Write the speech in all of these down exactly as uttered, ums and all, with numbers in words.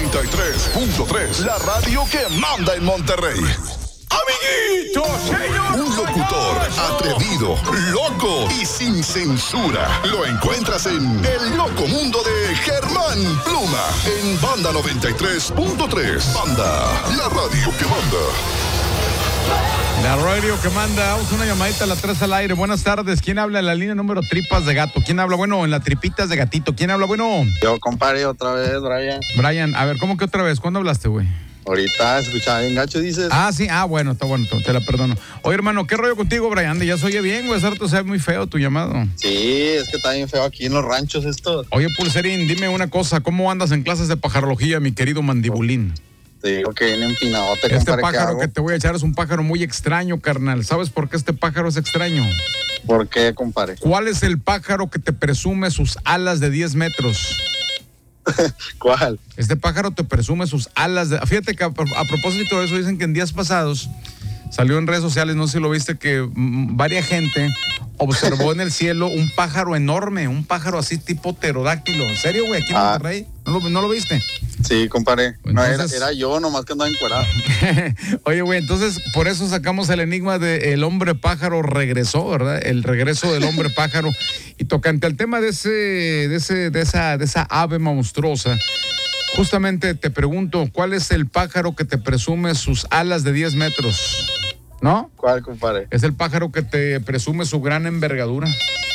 noventa y tres punto tres, la radio que manda en Monterrey. Amiguitos, señor. Un locutor atrevido, loco y sin censura. Lo encuentras en El Loco Mundo de Germán Pluma en Banda noventa y tres punto tres. Banda, la radio que manda. La radio que manda. Vamos a una llamadita a la tres al aire. Buenas tardes. ¿Quién habla en la línea número tripas de gato? ¿Quién habla? Bueno, en la tripitas de gatito. ¿Quién habla? Bueno. Yo, compadre, otra vez, Brian. Brian, a ver, ¿cómo que otra vez? ¿Cuándo hablaste, güey? Ahorita escuchaba bien gacho, dices. Ah, sí, ah, bueno, está bueno, te la perdono. Oye, hermano, ¿qué rollo contigo, Brian? Ya se oye bien, güey, Sarto, se ve muy feo tu llamado. Sí, es que está bien feo aquí en los ranchos esto. Oye, Pulserín, dime una cosa, ¿cómo andas en clases de pajarología, mi querido mandibulín? Te digo que viene empinadote, Este compadre, pájaro que te voy a echar es un pájaro muy extraño, carnal. ¿Sabes por qué este pájaro es extraño? ¿Por qué, compadre? ¿Cuál es el pájaro que te presume sus alas de diez metros? ¿Cuál? Este pájaro te presume sus alas de... Fíjate que a, a propósito de eso dicen que en días pasados salió en redes sociales, no sé si lo viste, que mm, varias gente observó en el cielo un pájaro enorme, un pájaro así tipo pterodáctilo. ¿En serio, güey? ¿Aquí en Ah. Monterrey? ¿No lo, ¿No lo viste? Sí, compadre. No, Entonces- era, era yo, nomás que andaba encuerado. Oye, güey, entonces por eso sacamos el enigma de el hombre pájaro regresó, ¿verdad? El regreso del hombre pájaro. Y tocante al tema de ese, de ese, de esa, de esa ave monstruosa, justamente te pregunto, ¿cuál es el pájaro que te presume sus alas de diez metros? ¿No? ¿Cuál, compadre? Es el pájaro que te presume su gran envergadura.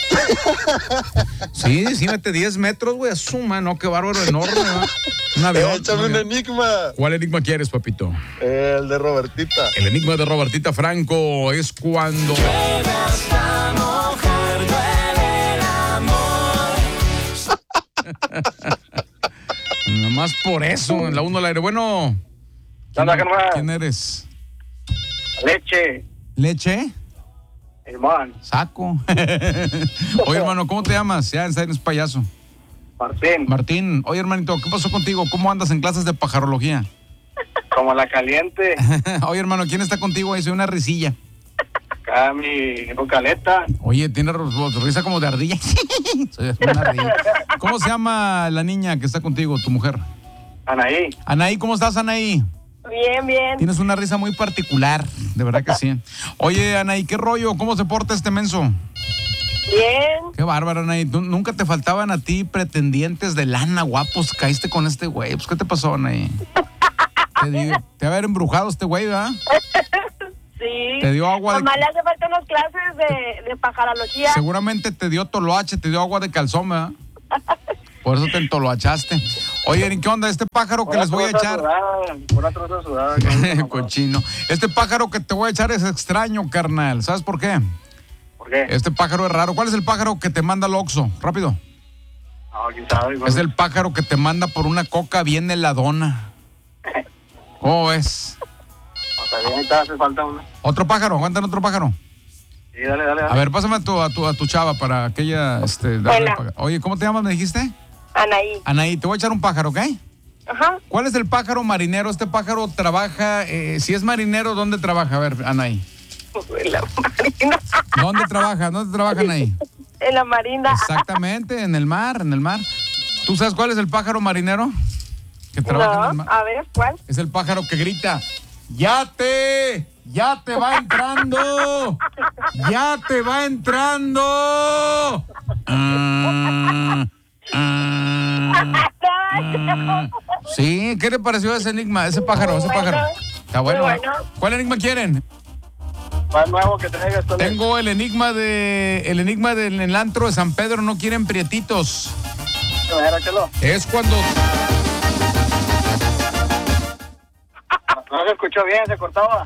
Sí, sí, mete diez metros, güey, asuma, ¿no? Qué bárbaro, enorme, ¿no? Un avión. Eh, échame un enigma. ¿Cuál enigma quieres, papito? El de Robertita. El enigma de Robertita Franco es cuando... Nomás por eso, en la uno al aire. Bueno, ¿quién, Anda, Germán. ¿quién eres? Leche, ¿Leche? hermano, Saco. Oye, hermano, ¿cómo te llamas? Ya, en serio, es payaso. Martín, Martín, oye, hermanito, ¿qué pasó contigo? ¿Cómo andas en clases de pajarología? como la caliente, Oye, hermano, ¿quién está contigo ahí? Soy una risilla. acá mi vocaleta, Oye, tiene ro- risa como de ardilla. Soy una ardilla. ¿Cómo se llama la niña que está contigo, tu mujer? Anaí, Anaí, ¿cómo estás, Anaí? Bien, bien. Tienes una risa muy particular, de verdad que sí. Oye, Anaí, ¿qué rollo? ¿Cómo se porta este menso? Bien. Qué bárbaro, Anaí. ¿Tú- ¿Nunca te faltaban a ti pretendientes de lana guapos? Caíste con este güey. Pues, ¿qué te pasó, Anaí? Te, digo, te va a haber embrujado este güey, ¿verdad? Sí. Te dio agua de... Mamá le hace falta unas clases de, de pajarología. Seguramente te dio toloache, te dio agua de calzón, ¿verdad? Por eso te entoloachaste. Oye, ¿en qué onda? Este pájaro que les voy a echar... Una troza sudada, no, Cochino. Este pájaro que te voy a echar es extraño, carnal. ¿Sabes por qué? ¿por qué? Este pájaro es raro. ¿Cuál es el pájaro que te manda al Oxxo? Rápido. No, quién sabe, Es el pájaro que te manda por una coca bien heladona. ¿Cómo ves? Está bien, ahí está, hace falta una. Otro pájaro, aguantan otro pájaro. Sí, dale, dale, dale. A ver, pásame a tu, a tu, a tu chava para que ella... Este, darle Hola. pájaro. Oye, ¿cómo te llamas, me dijiste? Anaí. Anaí, te voy a echar un pájaro, ¿ok? Ajá. ¿Cuál es el pájaro marinero? Este pájaro trabaja... eh, si es marinero, ¿dónde trabaja? A ver, Anaí. En la marina. ¿Dónde trabaja? ¿Dónde trabajan ahí? En la marina. Exactamente, en el mar, en el mar. ¿Tú sabes cuál es el pájaro marinero? Que trabaja en el No, mar. a ver, ¿cuál? Es el pájaro que grita, ¡yate! ¡Ya te va entrando! ¡Ya te va entrando! Ah, ah, ah. Sí, ¿qué le pareció ese enigma, ese pájaro, ese pájaro? Está bueno. Muy ¿eh? bueno. ¿Cuál enigma quieren? Más nuevo que traiga esto. Tengo el enigma de el enigma del el antro de San Pedro, no quieren prietitos. Es cuando No se escuchó bien, se cortaba.